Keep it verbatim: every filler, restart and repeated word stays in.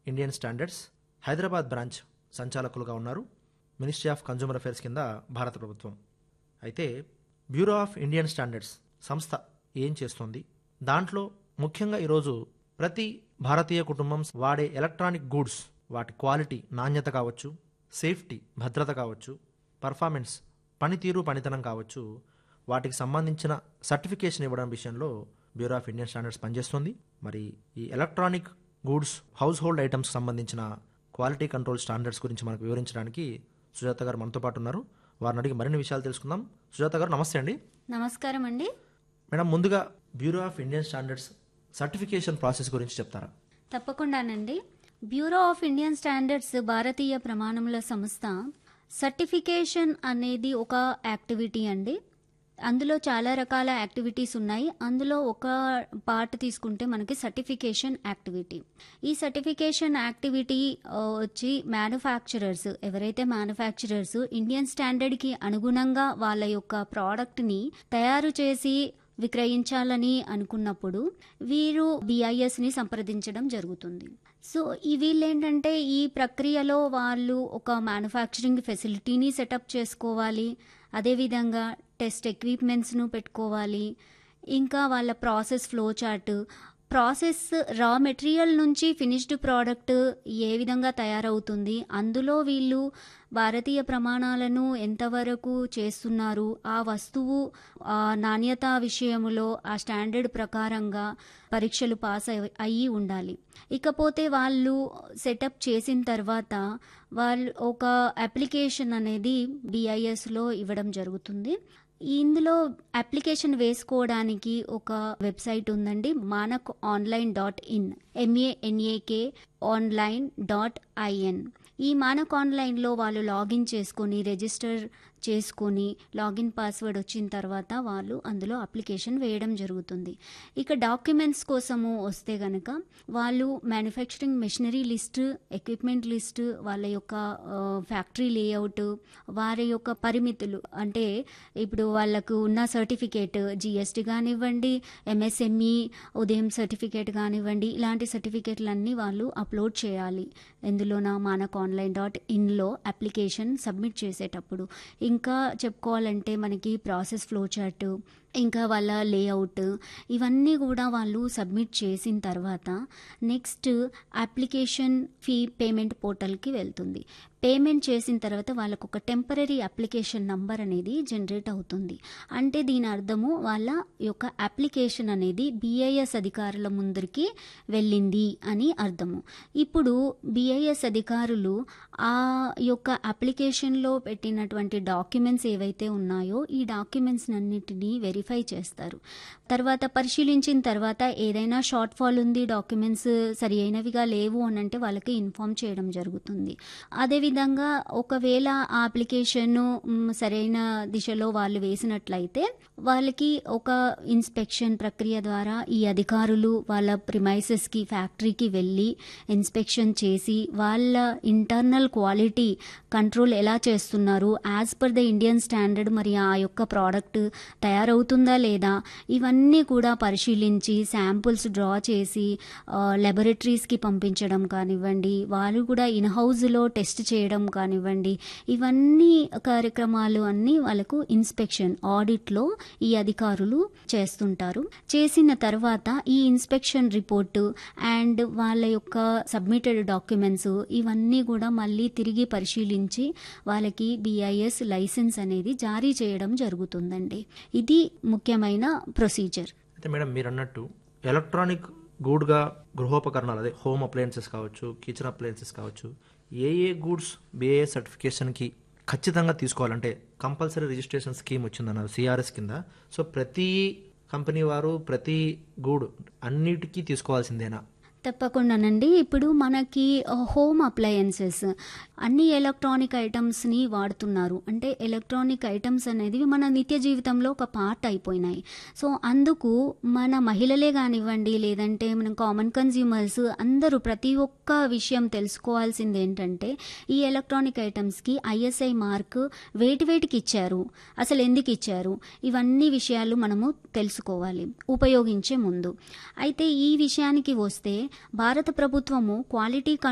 Indian standards Hyderabad branch సంచాలకులుగా ఉన్నారు. Ministry of consumer affairs కింద భారత ప్రభుత్వం. అయితే బ్యూరో ఆఫ్ ఇండియన్ స్టాండర్డ్స్ సంస్థ ఏం చేస్తుంది, దాంట్లో ముఖ్యంగా ఈరోజు ప్రతి భారతీయ కుటుంబం వాడే ఎలక్ట్రానిక్ గూడ్స్ వాటి క్వాలిటీ నాణ్యత కావచ్చు, సేఫ్టీ భద్రత కావచ్చు, పర్ఫార్మెన్స్ పనితీరు పనితనం కావచ్చు, వాటికి సంబంధించిన సర్టిఫికేషన్ ఇవ్వడం విషయంలో బ్యూరో ఆఫ్ ఇండియన్ స్టాండర్డ్స్ పనిచేస్తుంది. మరి ఈ electronic goods house hold items సంబంధించిన క్వాలిటీ కంట్రోల్ స్టాండర్డ్స్ గురించి మనకు వివరించడానికి సుజాత గారు మనతో పాటు ఉన్నారు. వారిని అడిగి మరిన్ని విషయాలు తెలుసుకుందాం. సుజాత గారు నమస్తే అండి. నమస్కారం అండి. మేడం, ముందుగా bureau of Indian standards certification process గురించి చెప్తారా? తప్పకుండానండి. బ్యూరో ఆఫ్ ఇండియన్ స్టాండర్డ్స్ భారతీయ ప్రమాణముల సంస్థ. సర్టిఫికేషన్ అనేది ఒక యాక్టివిటీ అండి. అందులో చాలా రకాల యాక్టివిటీస్ ఉన్నాయి. అందులో ఒక పార్ట్ తీసుకుంటే మనకి సర్టిఫికేషన్ యాక్టివిటీ. ఈ సర్టిఫికేషన్ యాక్టివిటీ ఆ, వచ్చి మ్యానుఫ్యాక్చరర్స్ ఎవరైతే మ్యానుఫ్యాక్చరర్స్ ఇండియన్ స్టాండర్డ్కి అనుగుణంగా వాళ్ళ యొక్క ప్రోడక్ట్ని తయారు చేసి విక్రయించాలని అనుకున్నప్పుడు వీరు బిఐఎస్ని సంప్రదించడం జరుగుతుంది. సో ఈ వీళ్ళు ఏంటంటే ఈ ప్రక్రియలో వాళ్ళు ఒక మ్యానుఫ్యాక్చరింగ్ ఫెసిలిటీని సెటప్ చేసుకోవాలి, అదేవిధంగా టెస్ట్ ఎక్విప్మెంట్స్ను పెట్టుకోవాలి, ఇంకా వాళ్ళ process flow chart, process raw material నుంచి ఫినిష్డ్ ప్రోడక్ట్ ఏ విధంగా తయారవుతుంది, అందులో వీళ్ళు భారతీయ ప్రమాణాలను ఎంతవరకు చేస్తున్నారు, ఆ వస్తువు ఆ నాణ్యత విషయములో ఆ స్టాండర్డ్ ప్రకారంగా పరీక్షలు పాస్ అయ్యి ఉండాలి. ఇకపోతే వాళ్ళు సెటప్ చేసిన తర్వాత వాళ్ళు ఒక అప్లికేషన్ అనేది బిఐఎస్లో ఇవ్వడం జరుగుతుంది. ఇందులో అప్లికేషన్ వేసుకోవడానికి ఒక వెబ్సైట్ ఉందండి, Manak online dot in, MANAK online dot IN. ఈ మానక్ ఆన్లైన్లో వాళ్ళు లాగిన్ చేసుకొని రిజిస్టర్ చేసుకొని లాగిన్ పాస్వర్డ్ వచ్చిన తర్వాత వాళ్ళు అందులో అప్లికేషన్ వేయడం జరుగుతుంది. ఇక డాక్యుమెంట్స్ కోసము వస్తే గనక వాళ్ళు manufacturing machinery list, equipment list, వాళ్ళ యొక్క ఫ్యాక్టరీ లేఅవుట్, వారి యొక్క పరిమితులు, అంటే ఇప్పుడు వాళ్ళకు ఉన్న సర్టిఫికేట్ జిఎస్టీ కానివ్వండి, ఎంఎస్ఎంఈ ఉదయం సర్టిఫికేట్ కానివ్వండి, ఇలాంటి సర్టిఫికేట్లన్నీ వాళ్ళు అప్లోడ్ చేయాలి. ఎందులోన Manak online dot ఇన్లో application submit చేసేటప్పుడు. ఇంకా చెప్పుకోవాలంటే మనకి ప్రాసెస్ ఫ్లో చార్ట్, ఇంకా వాళ్ళ లేఅవుట్, ఇవన్నీ కూడా వాళ్ళు సబ్మిట్ చేసిన తర్వాత నెక్స్ట్ అప్లికేషన్ ఫీ పేమెంట్ పోర్టల్కి వెళ్తుంది. పేమెంట్ చేసిన తర్వాత వాళ్ళకు ఒక టెంపరీ అప్లికేషన్ నంబర్ అనేది జనరేట్ అవుతుంది. అంటే దీని అర్థము వాళ్ళ యొక్క అప్లికేషన్ అనేది బిఐఎస్ అధికారుల ముందరికి వెళ్ళింది అని అర్థము. ఇప్పుడు బిఐఎస్ అధికారులు ఆ యొక్క అప్లికేషన్లో పెట్టినటువంటి డాక్యుమెంట్స్ ఏవైతే ఉన్నాయో ఈ డాక్యుమెంట్స్ అన్నిటినీ వెరిఫై చేస్తారు. తర్వాత పరిశీలించిన తర్వాత ఏదైనా షార్ట్ ఫాల్ ఉంది, డాక్యుమెంట్స్ సరి అయినవిగా లేవు అని అంటే వాళ్ళకి ఇన్ఫార్మ్ చేయడం జరుగుతుంది. అదేవిధంగా ఒకవేళ ఆ అప్లికేషన్ సరైన దిశలో వాళ్ళు వేసినట్లయితే వాళ్ళకి ఒక ఇన్స్పెక్షన్ ప్రక్రియ ద్వారా ఈ అధికారులు వాళ్ళ ప్రిమైసెస్కి ఫ్యాక్టరీకి వెళ్ళి ఇన్స్పెక్షన్ చేసి వాళ్ళ ఇంటర్నల్ క్వాలిటీ కంట్రోల్ ఎలా చేస్తున్నారు, as per the Indian standard మరి ఆ యొక్క ప్రోడక్ట్ తయారవుతుందా లేదా, ఇవన్నీ కూడా పరిశీలించి శాంపుల్స్ డ్రా చేసి లెబొరేటరీస్కి పంపించడం కానివ్వండి, వాళ్ళు కూడా ఇన్ హౌస్లో టెస్ట్ చేయడం కానివ్వండి, ఇవన్నీ కార్యక్రమాలు అన్నీ వాళ్ళకు ఇన్స్పెక్షన్ ఆడిట్లో ఈ అధికారులు చేస్తుంటారు. చేసిన తర్వాత ఈ ఇన్స్పెక్షన్ రిపోర్టు అండ్ వాళ్ళ యొక్క సబ్మిటెడ్ డాక్యుమెంట్స్ ఇవన్నీ కూడా మళ్ళీ తిరిగి పరిశీలించి వాళ్ళకి బిఐఎస్ లైసెన్స్ అనేది జారీ చేయడం జరుగుతుందండి. ఇది ముఖ్యమైన ప్రొసీజర్. అయితే మేడం, మీరు అన్నట్టు ఎలక్ట్రానిక్ గూడ్గా గృహోపకరణాలు, అదే హోమ్ అప్లయన్సెస్ కావచ్చు, కిచెన్ అప్లయన్సెస్ కావచ్చు, ఏ ఏ గూడ్స్ బిఏ సర్టిఫికేషన్కి ఖచ్చితంగా తీసుకోవాలంటే కంపల్సరీ రిజిస్ట్రేషన్ స్కీమ్ వచ్చిందన్నారు సిఆర్ఎస్ కింద. సో ప్రతి కంపెనీ వారు ప్రతి గూడ్ అన్నిటికీ తీసుకోవాల్సిందేనా? తప్పకుండానండి. ఇప్పుడు మనకి హోమ్ అప్లయన్సెస్ అన్ని ఎలక్ట్రానిక్ ఐటమ్స్ని వాడుతున్నారు. అంటే ఎలక్ట్రానిక్ ఐటమ్స్ అనేది మన నిత్య జీవితంలో ఒక పార్ట్ అయిపోయినాయి. సో అందుకు మన మహిళలే కానివ్వండి, లేదంటే మన కామన్ కన్జ్యూమర్స్ అందరూ ప్రతి ఒక్క విషయం తెలుసుకోవాల్సింది ఏంటంటే ఈ ఎలక్ట్రానిక్ ఐటమ్స్కి ఐఎస్ఐ మార్క్ వేటి వేటికి ఇచ్చారు, అసలు ఎందుకు ఇచ్చారు, ఇవన్నీ విషయాలు మనము తెలుసుకోవాలి ఉపయోగించే ముందు. అయితే ఈ విషయానికి వస్తే భారత ప్రభుత్వము క్వాలిటీ